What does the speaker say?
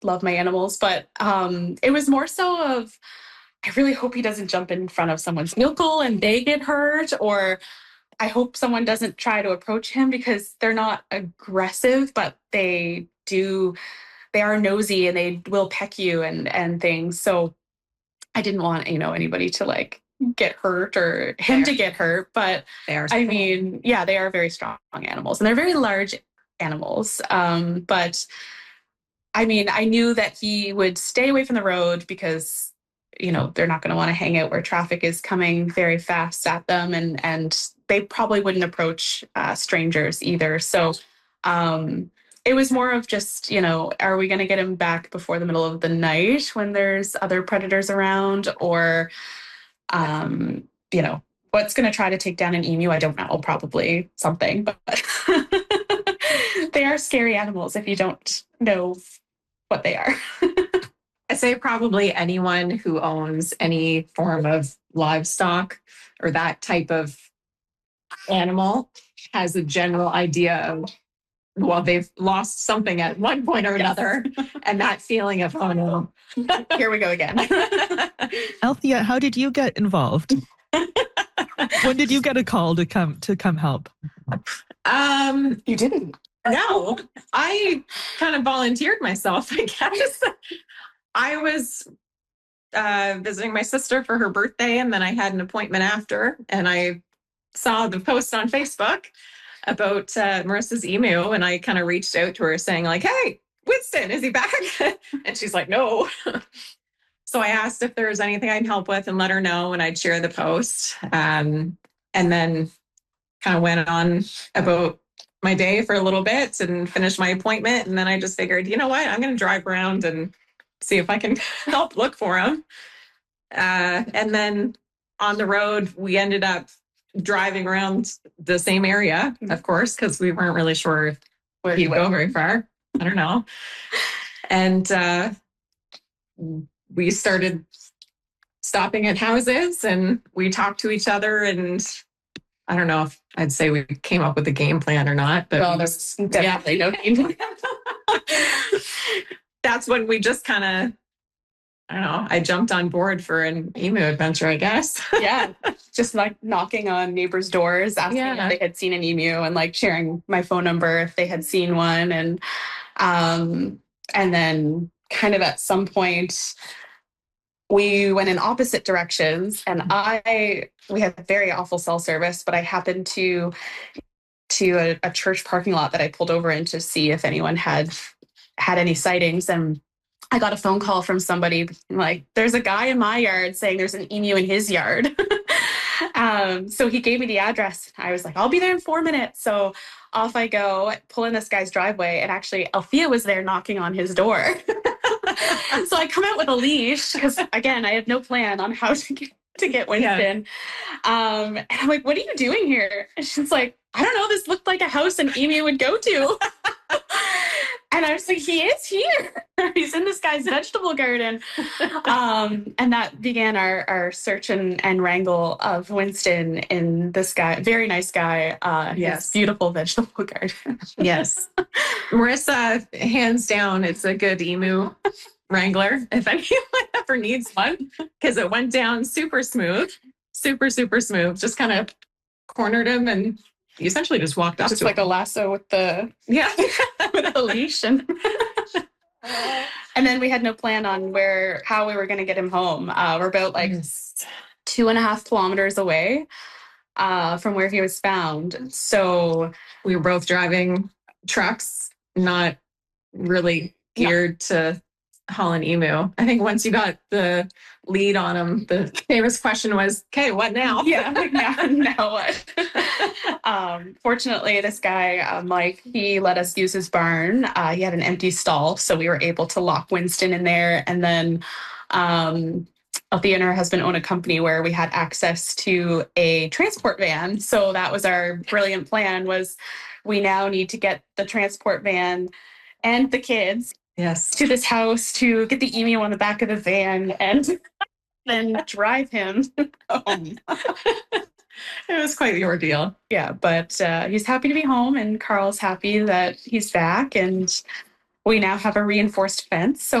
love my animals, but it was more so of I really hope he doesn't jump in front of someone's vehicle and they get hurt, or I hope someone doesn't try to approach him because they're not aggressive, but they are nosy and they will peck you and things. So I didn't want, anybody to like get hurt or him to get hurt. But I mean, yeah, they are very strong animals and they're very large animals. But I mean, I knew that he would stay away from the road because, they're not going to want to hang out where traffic is coming very fast at them. And they probably wouldn't approach strangers either. So it was more of just, are we going to get him back before the middle of the night when there's other predators around? Or, what's going to try to take down an emu? I don't know, probably something, but they are scary animals if you don't know what they are. I say probably anyone who owns any form of livestock or that type of animal has a general idea of, well, they've lost something at one point or another. And that feeling of, oh no, here we go again. Althea, how did you get involved? When did you get a call to come help? You didn't? No, I kind of volunteered myself, I guess. I was visiting my sister for her birthday, and then I had an appointment after, and I saw the post on Facebook about Marissa's emu, and I kind of reached out to her saying like, hey, Winston, is he back? And she's like, no. So I asked if there was anything I'd help with and let her know, and I'd share the post. And then kind of went on about my day for a little bit and finished my appointment. And then I just figured, you know what, I'm going to drive around and see if I can help look for him. And then on the road, we ended up driving around the same area, of course, because we weren't really sure where he'd go very far. I don't know. And we started stopping at houses and we talked to each other, and I don't know if I'd say we came up with a game plan or not, but there's definitely no game plan. That's when we just kind of, I don't know, I jumped on board for an emu adventure, I guess. Yeah, just like knocking on neighbors' doors, asking if they had seen an emu, and like sharing my phone number if they had seen one. And then kind of at some point, we went in opposite directions, and we had very awful cell service, but I happened to a church parking lot that I pulled over in to see if anyone had any sightings. And I got a phone call from somebody like, there's a guy in my yard saying there's an emu in his yard. So he gave me the address. I was like, I'll be there in 4 minutes. So off I go, pull in this guy's driveway, and actually Althea was there knocking on his door. So I come out with a leash because, again, I had no plan on how to get Winston. And I'm like, what are you doing here? And she's like, I don't know. This looked like a house an emu would go to. And I was like, he is here. He's in this guy's vegetable garden. And that began our search and wrangle of Winston in this guy, very nice guy, his beautiful vegetable garden. Yes. Marissa, hands down, it's a good emu wrangler if anyone ever needs one, because it went down super smooth, super, super smooth. Just kind of cornered him and he essentially just walked up just to like him. A lasso with the with the leash. And then we had no plan on how we were going to get him home. We're about 2.5 kilometers away from where he was found. So we were both driving trucks, not really geared to haul an emu. I think once you got the lead on him, the famous question was, okay, what now? Yeah, now what? Fortunately, this guy, Mike, he let us use his barn. He had an empty stall, so we were able to lock Winston in there. And then Althea and her husband own a company where we had access to a transport van. So that was our brilliant plan, was we now need to get the transport van and the kids to this house to get the emu on the back of the van and then drive him home. It was quite the ordeal. Yeah, but he's happy to be home, and Carl's happy that he's back. And We now have a reinforced fence, so